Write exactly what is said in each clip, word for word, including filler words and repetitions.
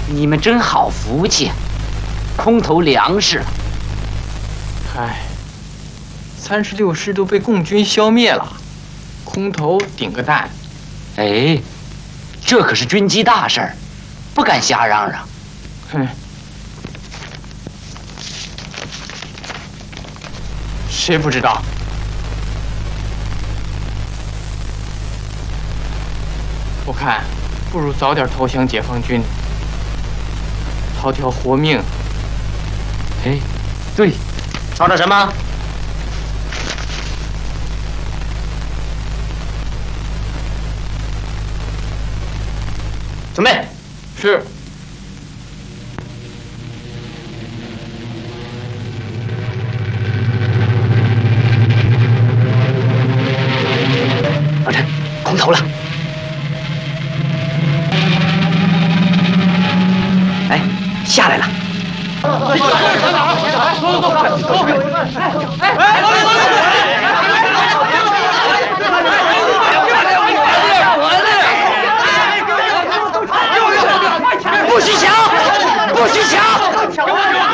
你们真好福气，空投粮食了。 唉，三十六师都被共军消灭了，空投顶个蛋。 哎，这可是军机大事儿，不敢瞎嚷嚷。 哼，谁不知道？我看，不如早点投降解放军，讨条活命。 哎，对，讨到什么？准备。 是。 老陈，空投了。哎，下来了。走走走，走！哎哎，老李老李！不许抢！不许抢！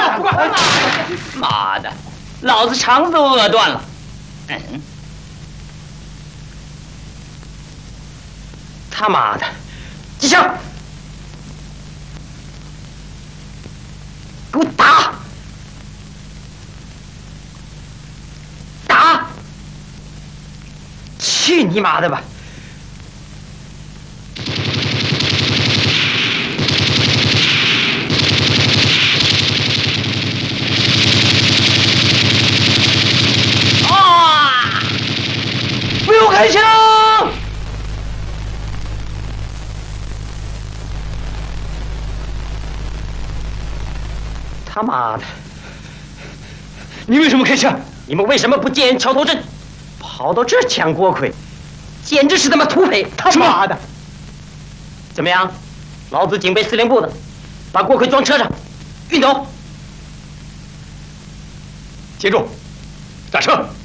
妈的，老子肠子都饿断了。嗯，他妈的，机枪！给我打！打！去你妈的吧！啊！不用开枪！他妈的！你为什么开枪？你们为什么不建桥头镇？跑到这儿抢锅盔，简直是他妈土匪！他妈的！怎么样？老子警备司令部的，把锅盔装车上，运走。 接住！下车！